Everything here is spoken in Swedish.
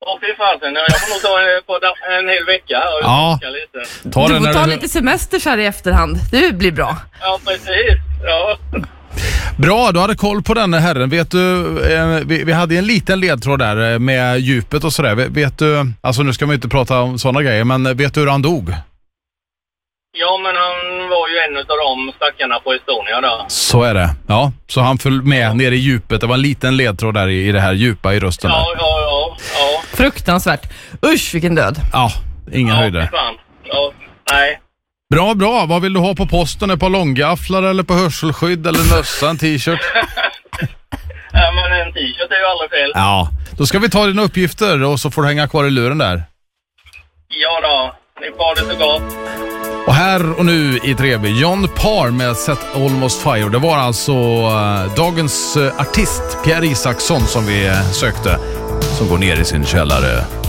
Fy fasen. Jag får nog ta en hel vecka och Ja. lite. Du får ta lite semester så här i efterhand. Det blir bra. Ja, precis. Ja. Bra, du hade koll på den herren. Vet du, vi hade en liten ledtråd där med djupet och sådär. Vet du, alltså nu ska man ju inte prata om sådana grejer, men vet du hur han dog? Ja, men han var ju en av de stackarna på Estonia då. Så är det. Ja, så han föll med ner i djupet. Det var en liten ledtråd där i det här djupa i rösten. Ja. Fruktansvärt. Usch, vilken död. Ja, ingen höjder. Fan. Ja, nej. Bra. Vad vill du ha på posten? Ett par långgafflar eller på hörselskydd eller mössa, en t-shirt? Ja, men en t-shirt är ju aldrig fel. Ja, då ska vi ta dina uppgifter och så får du hänga kvar i luren där. Ja då, ni får det så gott. Och här och nu i Treby, John Parr med Set Almost Fire. Det var alltså dagens artist Pierre Isaksson som vi sökte, som går ner i sin källare.